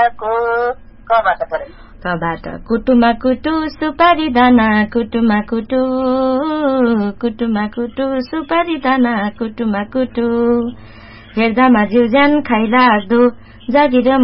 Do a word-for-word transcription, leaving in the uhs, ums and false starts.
कबाट परे कबाट कुटुमा कुटु सुपारी दाना कुटुमा कुटु कुटुमा कुटु सुपारी दाना कुटुमा कुटु हेर्दामा जिउ ज्यान खाइलाग्दो जागिर